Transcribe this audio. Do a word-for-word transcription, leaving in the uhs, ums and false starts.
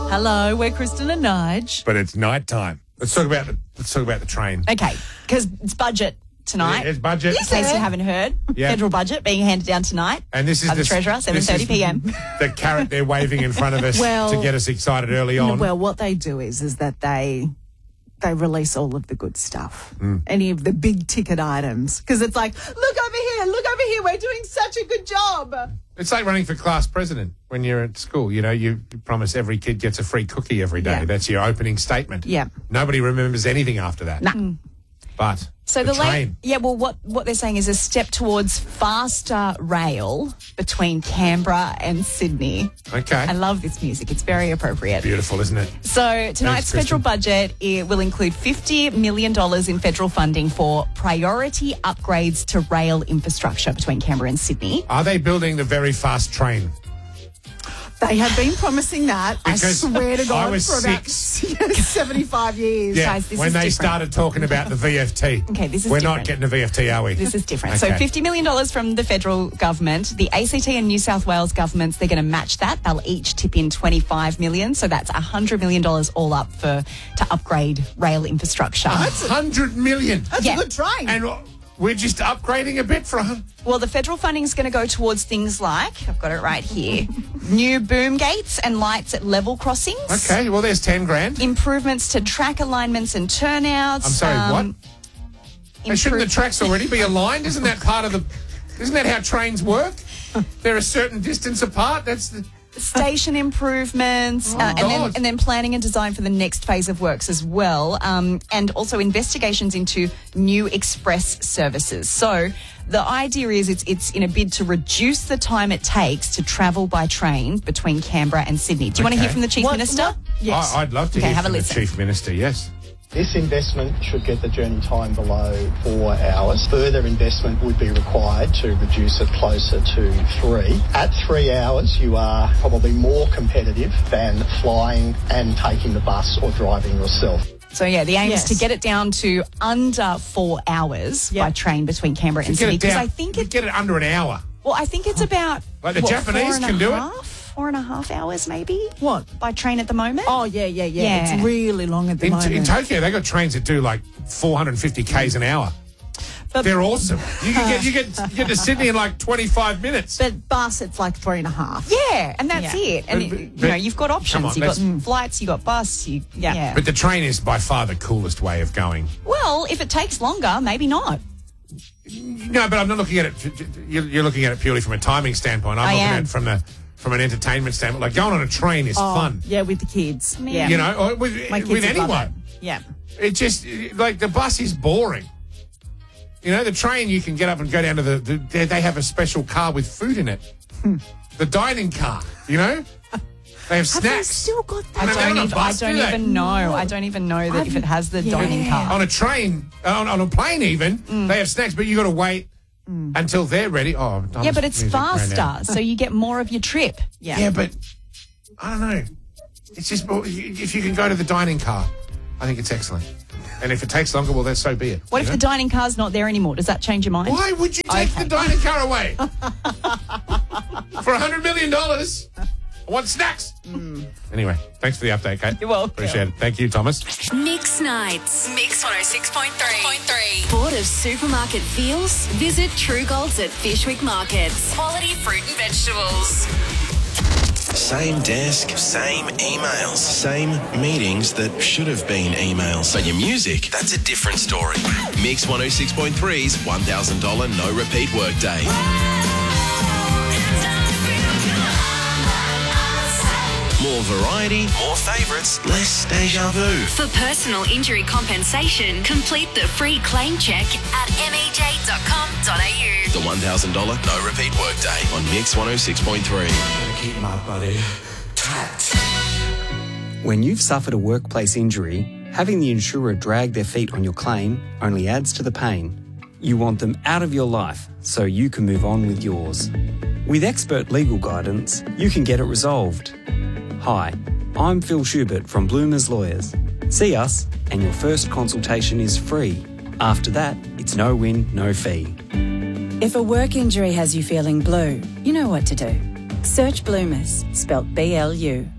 Hello, we're Kristen and Nige. But it's night time. Let's talk about the let's talk about the train. Okay, because it's budget tonight. Yeah, it's budget. In case you haven't heard, Yeah. federal budget being handed down tonight. And this is by the the Treasurer, seven thirty p.m. The carrot they're waving in front of us Well- to get us excited early on. Well, what they do is is that they they release all of the good stuff, Mm. any of the big ticket items, because it's like, look over here, look over here, we're doing such a good job. It's like running for class president when you're at school. You know, you promise every kid gets a free cookie every day. Yeah. That's your opening statement. Yeah. Nobody remembers anything after that. Nah. But So the, the, late, train. yeah. Well, what what they're saying is a step towards faster rail between Canberra and Sydney. Okay. I love this music; it's very appropriate. Beautiful, isn't it? So tonight's Kristen. federal budget it will include fifty million dollars in federal funding for priority upgrades to rail infrastructure between Canberra and Sydney. Are they building the very fast train? They have been promising that, I Because swear to I God, was for about seventy-five years. Yeah, Guys, this when is they different. started talking about the V F T. Okay, this is We're different. not getting a V F T, are we? This is different. So Okay. fifty million dollars from the federal government. The A C T and New South Wales governments, they're going to match that. They'll each tip in twenty-five million dollars. So that's one hundred million dollars all up for to upgrade rail infrastructure. That's one hundred million. That's Yeah. a good train. And we're just upgrading a bit for a hun- Well, the federal funding is going to go towards things like, I've got it right here, new boom gates and lights at level crossings. Okay, well, there's ten grand. Improvements to track alignments and turnouts. I'm sorry, um, what? Hey, shouldn't the improve- tracks already be aligned? Isn't that part of the... Isn't that how trains work? They're a certain distance apart. That's the... Station improvements, uh, and then God. and then planning and design for the next phase of works as well, um, and also investigations into new express services. So the idea is it's it's in a bid to reduce the time it takes to travel by train between Canberra and Sydney. Do you want to Okay. hear from the Chief What- Minister? what- Yes. I, I'd love to Okay, hear have a from the listen. Chief Minister, yes. This investment should get the journey time below four hours. Further investment would be required to reduce it closer to three. At three hours, you are probably more competitive than flying and taking the bus or driving yourself. So yeah, the aim Yes. is to get it down to under four hours Yep. by train between Canberra and Get Sydney. it Because down. I think you it. get it under an hour. Well, I think it's about Like the what, Japanese four and a can do it? half? Four and a half hours, maybe. What? By train at the moment? Oh, yeah, yeah, yeah, Yeah. It's really long at the In, moment. in Tokyo, they got trains that do like four hundred fifty kays an hour. But- They're awesome. You can get you get you get to Sydney in like twenty-five minutes. But bus, it's like three and a half. Yeah, and that's Yeah. it. And But- it- but- you know, you've got options. come on, you've got let's- flights, you've got bus. You, yeah. Yeah. But the train is by far the coolest way of going. Well, if it takes longer, maybe not. No, but I'm not looking at it. You're, you're looking at it purely from a timing standpoint. I'm I looking am. at it from the from an entertainment standpoint. Like going on a train is Oh, fun. yeah, with the kids. Man. Yeah. You know, or with, My kids with would love anyone. it. Yeah. It just like the bus is boring. You know, the train you can get up and go down to the. the they, they have a special car with food in it. The dining car. You know, they have Have they snacks. still got that? I No, don't, they're on a even, I bus, don't do they? even know. I don't even know that if it has the Yeah. dining car. On a train, on, on a plane, even Mm. they have snacks, but you got to wait until they're ready. Oh, Yeah, but it's music ran out. faster, so you get more of your trip. Yeah. Yeah, but I don't know. It's just more- if you can go to the dining car, I think it's excellent. And if it takes longer, well, then so be it. What you if know? the dining car's not there anymore? Does that change your mind? Why would you take Okay. the dining car away for a hundred million dollars? I want snacks. Anyway, thanks for the update, Kate. You're welcome. Appreciate it. Thank you, Thomas. Mix Nights. Mix one oh six point three. Bored of supermarket feels? Visit True Golds at Fishwick Markets. Quality fruit and vegetables. Same desk, same emails, same meetings that should have been emails. But your music, that's a different story. Mix one oh six point three's one thousand dollars no repeat workday. More variety, more favourites, less deja vu. For personal injury compensation, complete the free claim check at m e j dot com dot a u. The one thousand dollars no repeat workday on Mix one oh six point three. Keep my body tight. When you've suffered a workplace injury, having the insurer drag their feet on your claim only adds to the pain. You want them out of your life so you can move on with yours. With expert legal guidance, you can get it resolved. Hi, I'm Phil Schubert from Bloomers Lawyers. See us and your first consultation is free. After that, it's no win, no fee. If a work injury has you feeling blue, you know what to do. Search Bloomers, spelt B L U.